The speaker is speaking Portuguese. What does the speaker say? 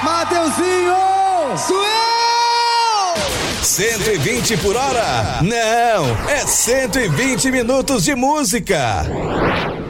Mateuzinho! Suel! 120 por hora? Não, é 120 minutos de música.